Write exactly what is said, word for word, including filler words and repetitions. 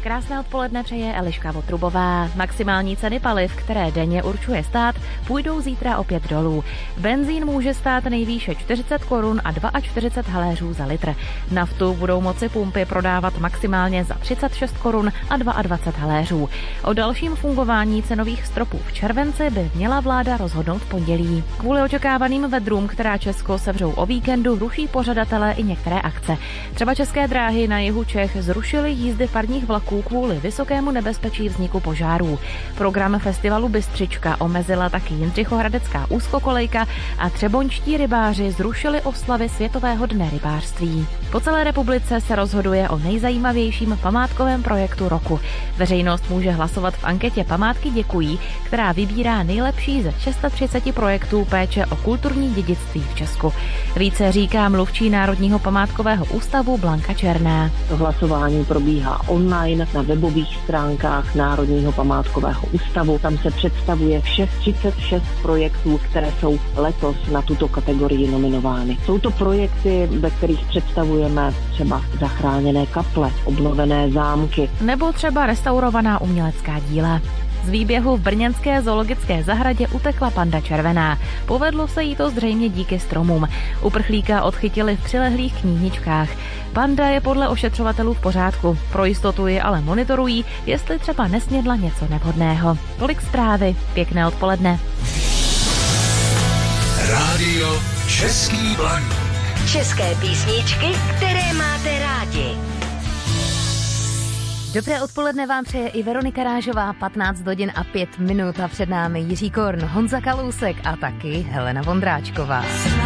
Krásné odpoledne přeje Eliška Votrubová. Maximální ceny paliv, které denně určuje stát, půjdou zítra opět dolů. Benzín může stát nejvýše čtyřicet korun a čtyřicet dva haléřů za litr. Naftu budou moci pumpy prodávat maximálně za třicet šest korun a dvacet dva haléřů. O dalším fungování cenových stropů v červenci by měla vláda rozhodnout v pondělí. Kvůli očekávaným vedrům, která Česko sevřou o víkendu, ruší pořadatelé i některé akce. Třeba České dráhy na jihu Čech zrušily jízdy parních vlaků kvůli vysokému nebezpečí vzniku požárů. Program festivalu Bystřička omezila taky Jindřichohradecká úzkokolejka a třeboňští rybáři zrušili oslavy Světového dne rybářství. Po celé republice se rozhoduje o nejzajímavějším památkovém projektu roku. Veřejnost může hlasovat v anketě Památky děkují, která vybírá nejlepší ze třicet šest projektů péče o kulturní dědictví v Česku. Více říká mluvčí Národního památkového ústavu Blanka Černá. To hlasování probíhá online na webových stránkách Národního památkového ústavu. Tam se představuje všech třicet šest projektů, které jsou letos na tuto kategorii nominovány. Jsou to projekty, ve kterých představujeme třeba zachráněné kaple, obnovené zámky. Nebo třeba restaurovaná umělecká díla. Z výběhu v brněnské zoologické zahradě utekla panda červená. Povedlo se jí to zřejmě díky stromům. Uprchlíka odchytili v přilehlých kníhničkách. Panda je podle ošetřovatelů v pořádku. Pro jistotu ji ale monitorují, jestli třeba nesnědla něco nevhodného. Tolik zprávy. Pěkné odpoledne. Rádio Český Blaník. České písničky, které máte rádi. Dobré odpoledne vám přeje i Veronika Rážová, patnáct hodin a pět minut a před námi Jiří Korn, Honza Kalousek a taky Helena Vondráčková.